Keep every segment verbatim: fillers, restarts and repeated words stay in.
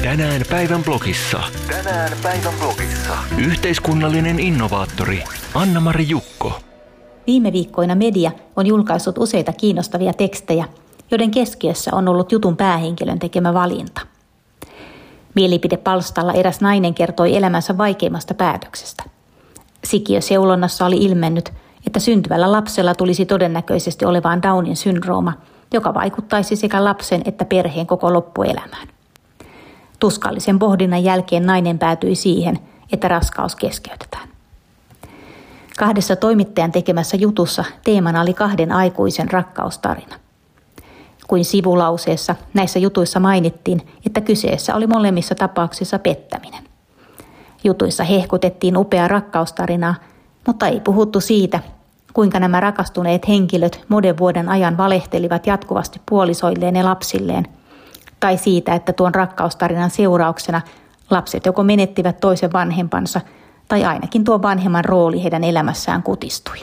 Tänään päivän blogissa. Tänään päivän blogissa. Yhteiskunnallinen innovaattori Anna-Mari Jukko. Viime viikkoina media on julkaissut useita kiinnostavia tekstejä, joiden keskiössä on ollut jutun päähenkilön tekemä valinta. Mielipidepalstalla eräs nainen kertoi elämänsä vaikeimmasta päätöksestä. Sikiöseulonnassa oli ilmennyt, että syntyvällä lapsella tulisi todennäköisesti olevaan Downin syndrooma, joka vaikuttaisi sekä lapsen että perheen koko loppuelämään. Tuskallisen pohdinnan jälkeen nainen päätyi siihen, että raskaus keskeytetään. Kahdessa toimittajan tekemässä jutussa teemana oli kahden aikuisen rakkaustarina. Kuin sivulauseessa näissä jutuissa mainittiin, että kyseessä oli molemmissa tapauksissa pettäminen. Jutuissa hehkutettiin upeaa rakkaustarinaa, mutta ei puhuttu siitä, kuinka nämä rakastuneet henkilöt monen vuoden ajan valehtelivat jatkuvasti puolisoilleen ja lapsilleen, tai siitä, että tuon rakkaustarinan seurauksena lapset joko menettivät toisen vanhempansa, tai ainakin tuo vanhemman rooli heidän elämässään kutistui.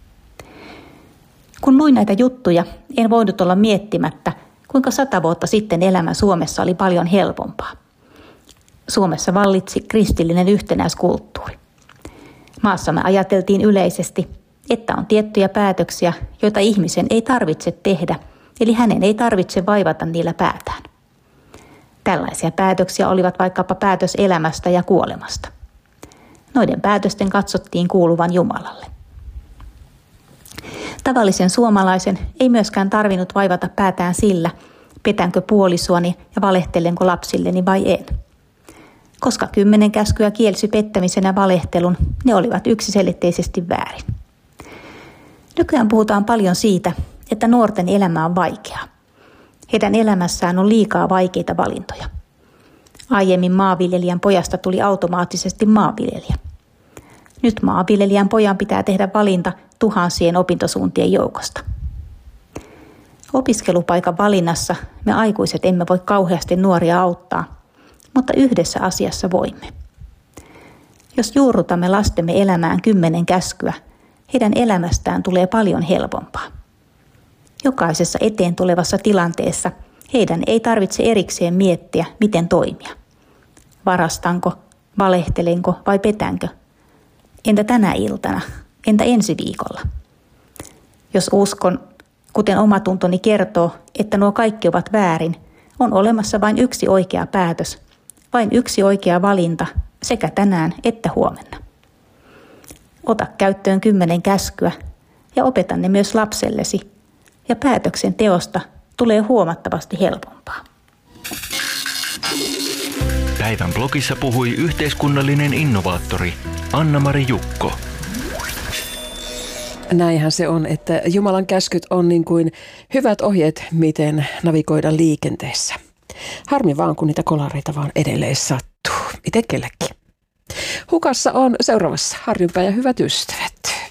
Kun luin näitä juttuja, en voinut olla miettimättä, kuinka sata vuotta sitten elämä Suomessa oli paljon helpompaa. Suomessa vallitsi kristillinen yhtenäiskulttuuri. Maassamme ajateltiin yleisesti, että on tiettyjä päätöksiä, joita ihmisen ei tarvitse tehdä, eli hänen ei tarvitse vaivata niillä päätään. Tällaisia päätöksiä olivat vaikkapa päätös elämästä ja kuolemasta. Noiden päätösten katsottiin kuuluvan Jumalalle. Tavallisen suomalaisen ei myöskään tarvinnut vaivata päätään sillä, petänkö puolisoani ja valehtelenko lapsilleni vai en. Koska kymmenen käskyä kielsi pettämisen ja valehtelun, ne olivat yksiselitteisesti väärin. Nykyään puhutaan paljon siitä, että nuorten elämä on vaikeaa. Heidän elämässään on liikaa vaikeita valintoja. Aiemmin maanviljelijän pojasta tuli automaattisesti maanviljelijä. Nyt maanviljelijän pojan pitää tehdä valinta tuhansien opintosuuntien joukosta. Opiskelupaikan valinnassa me aikuiset emme voi kauheasti nuoria auttaa, mutta yhdessä asiassa voimme. Jos juurrutamme lastemme elämään kymmenen käskyä, heidän elämästään tulee paljon helpompaa. Jokaisessa eteen tulevassa tilanteessa heidän ei tarvitse erikseen miettiä, miten toimia. Varastanko, valehtelenko vai petänkö? Entä tänä iltana? Entä ensi viikolla? Jos uskon, kuten omatuntoni kertoo, että nuo kaikki ovat väärin, on olemassa vain yksi oikea päätös, vain yksi oikea valinta sekä tänään että huomenna. Ota käyttöön kymmenen käskyä ja opeta ne myös lapsellesi, ja päätöksen teosta tulee huomattavasti helpompaa. Päivän blogissa puhui yhteiskunnallinen innovaattori Anna-Mari Jukko. Näinhän se on, että Jumalan käskyt on niin kuin hyvät ohjeet, miten navigoida liikenteessä. Harmi vaan, kun niitä kolareita vaan edelleen sattuu. Miten kellekin. Hukassa on seuraavassa Harjunpää ja hyvät ystävät.